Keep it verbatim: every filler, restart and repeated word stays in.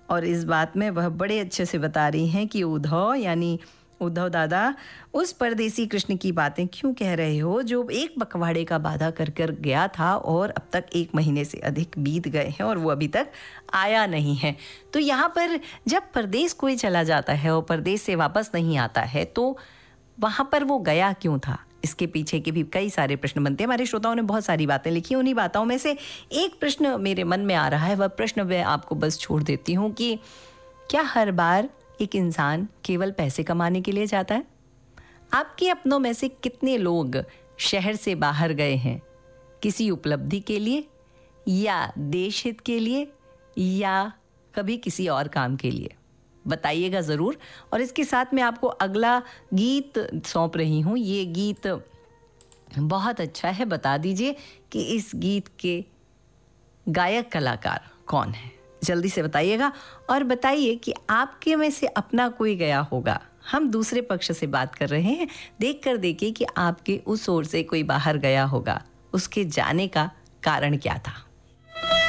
और इस बात में वह बड़े अच्छे से बता रही हैं कि उद्धव यानी उद्धव दादा उस परदेसी कृष्ण की बातें क्यों कह रहे हो जो एक पखवाड़े का वादा कर कर गया था और अब तक एक महीने से अधिक बीत गए हैं और वो अभी तक आया नहीं है। तो यहाँ पर जब परदेश कोई चला जाता है और परदेश से वापस नहीं आता है तो वहाँ पर वो गया क्यों था, इसके पीछे के भी कई सारे प्रश्न बनते हैं। हमारे श्रोताओं ने बहुत सारी बातें लिखी, उन्हीं बातों में से एक प्रश्न मेरे मन में आ रहा है। वह प्रश्न मैं आपको बस छोड़ देती हूँ कि क्या हर बार एक इंसान केवल पैसे कमाने के लिए जाता है? आपके अपनों में से कितने लोग शहर से बाहर गए हैं किसी उपलब्धि के लिए या देश हित के लिए या कभी किसी और काम के लिए? बताइएगा ज़रूर। और इसके साथ मैं आपको अगला गीत सौंप रही हूँ। ये गीत बहुत अच्छा है, बता दीजिए कि इस गीत के गायक कलाकार कौन है, जल्दी से बताइएगा। और बताइए कि आपके में से अपना कोई गया होगा, हम दूसरे पक्ष से बात कर रहे हैं, देख कर देखिए कि आपके उस ओर से कोई बाहर गया होगा, उसके जाने का कारण क्या था।